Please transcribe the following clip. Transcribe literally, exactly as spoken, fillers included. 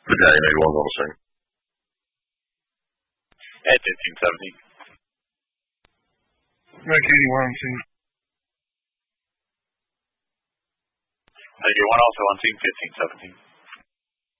Battalion eighty-one on the scene. At fifteen seventeen. Rank eighty-one on scene. eighty-one also on scene, fifteen seventeen.